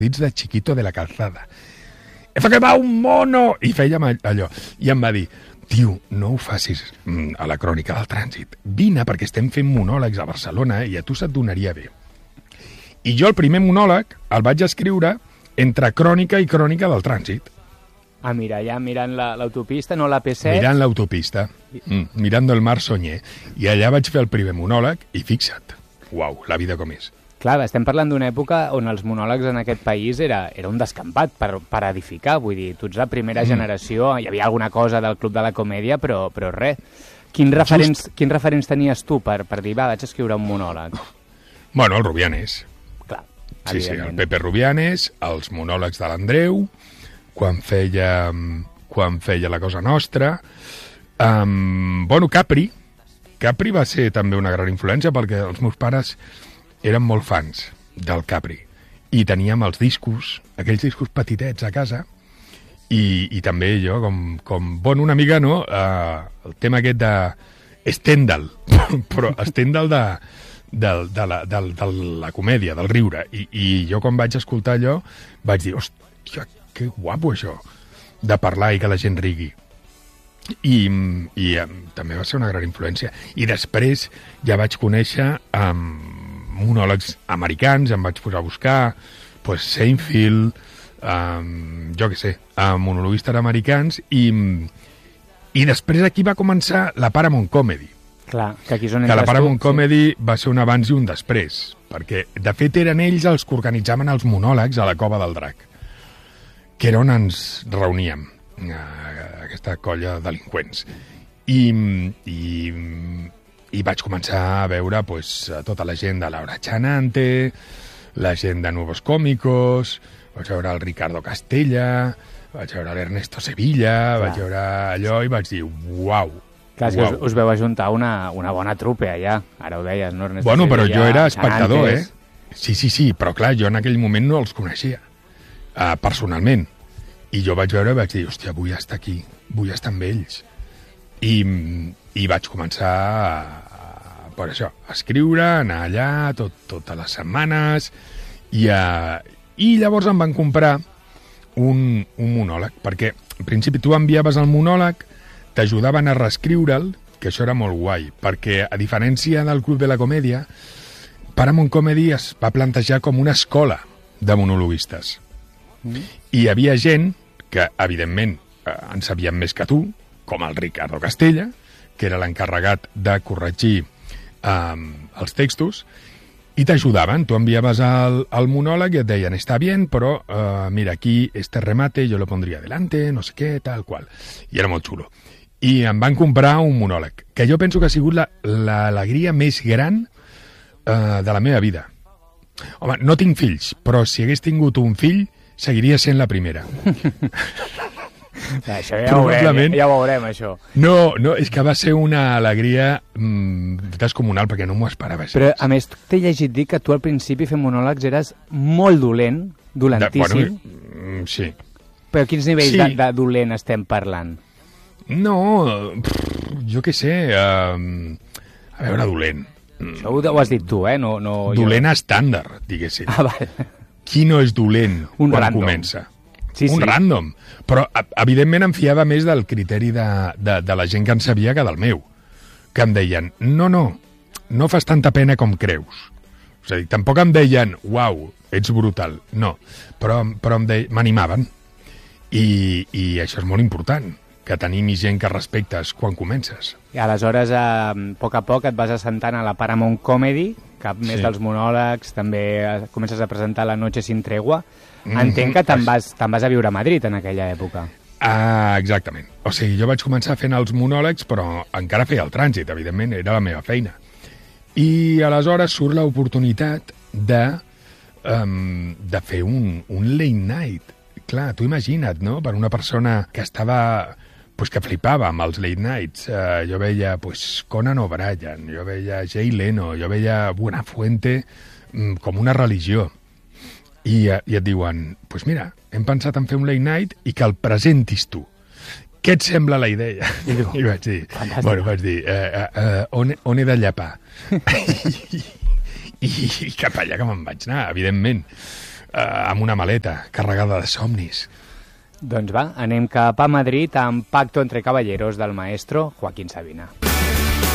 dits de Chiquito de la Calzada. He fet un mono! I fèiem allò. I em va dir, tio, no ho facis a la crònica del trànsit. Vine perquè estem fent monòlegs a Barcelona i a tu se't donaria bé. I jo el primer monòleg el vaig escriure entre crònica i crònica del trànsit. Ah, mira, ja mirant l'autopista, no l'AP7. Mirant l'autopista, mirando el mar soñé. I allà vaig fer el primer monòleg i fixa't, uau, la vida com és. Clar, estem parlant d'una època on els monòlegs en aquest país era un descampat per edificar. Vull dir, tu ets la primera generació, hi havia alguna cosa del Club de la Comèdia, però res. Quins referents tenies tu per dir, va, vaig escriure un monòleg? Bueno, el Rubianes. Clar, sí, el Pepe Rubianes, els monòlegs de l'Andreu, quan feia La Cosa Nostra. Bueno, Capri va ser també una gran influència perquè els meus pares eren molt fans del Capri i teníem els discos, aquells discos petitets a casa i també jo bueno, una mica, no? El tema aquest de Stendhal, però Stendhal de la comèdia, del riure, i jo quan vaig escoltar allò vaig dir, hòstia, que guapo això, de parlar i que la gent rigui. I també va ser una gran influència. I després ja vaig conèixer monòlegs americans, em vaig posar a buscar Seinfeld, jo què sé, monologuistes americans, i després aquí va començar la Paramount Comedy. Clar, que aquí és on que la Paramount Comedy va ser un abans i un després, perquè de fet eren ells els que organitzaven els monòlegs a la Cova del Drac, que era on ens reuníem, aquesta colla de delinqüents. I vaig començar a veure tota la gent de Laura Chanante, la gent de Nuevos Cómicos, vaig veure el Ricardo Castella, vaig veure l'Ernesto Sevilla, vaig veure allò i vaig dir, uau. Clar, que us veu ajuntar una bona trupe allà, ara ho deies, no? Ernesto Bueno, però Sevilla, jo era espectador, Chanantes. Sí, però clar, jo en aquell moment no els coneixia, personalment. I jo vaig veure i vaig dir, hòstia, vull estar aquí, vull estar amb ells. I vaig començar per això, a escriure, anar allà totes les setmanes, i llavors em van comprar un monòleg, perquè en principi tu enviaves el monòleg, t'ajudaven a reescriure'l, que això era molt guai, perquè a diferència del Club de la Comèdia, Paramount Comedy es va plantejar com una escola de monologuistes. I hi havia gent que, evidentment, en sabien més que tu, com el Ricardo Castella, que era l'encarregat de corregir els textos, i t'ajudaven. Tu enviaves el monòleg i et deien, està bien, però mira, aquí este remate yo lo pondría adelante, no sé què, tal qual. I era molt xulo. I em van comprar un monòleg, que jo penso que ha sigut l'alegria més gran de la meva vida. Home, no tinc fills, però si hagués tingut un fill, seguiria sent la primera. Això ja ho veurem, això. No, és que va ser una alegria descomunal, perquè no m'ho esperava. Però, a més, t'he llegit dir que tu al principi fent monòlegs eres molt dolentíssim. Bueno, sí. Però quins nivells de dolent estem parlant? No, jo què sé, a veure, dolent. Això ho has dit tu, No, dolent estàndard, diguéssim. Ah, vale. Qui no és dolent quan comença? Un random. Però, evidentment, em fiava més del criteri de la gent que en sabia que del meu. Que em deien, no fas tanta pena com creus. És a dir, tampoc em deien, uau, ets brutal. No, però m'animaven. I això és molt important, que tenim gent que respectes quan comences. I aleshores, a poc et vas assentant a la Paramount Comedy, cap més dels monòlegs, també comences a presentar La Noche sin tregua. Entenc que te'n vas a viure a Madrid en aquella època. Exactament. O sigui, jo vaig començar fent els monòlegs, però encara feia el trànsit, evidentment, era la meva feina. I aleshores surt l'oportunitat de fer un late night. Clar, tu imagina't, no?, per una persona que estava... que flipava amb els late nights. Jo veia Conan O'Brien, jo veia Jay Leno, jo veia Buenafuente com una religió. I et diuen, mira, hem pensat en fer un late night i que el presentis tu. Què et sembla la idea? I vaig dir, on he de llepar? I cap allà que me'n vaig anar, evidentment. amb una maleta carregada de somnis. Doncs va, anem cap a Madrid amb Pacto entre Caballeros del maestro Joaquín Sabina.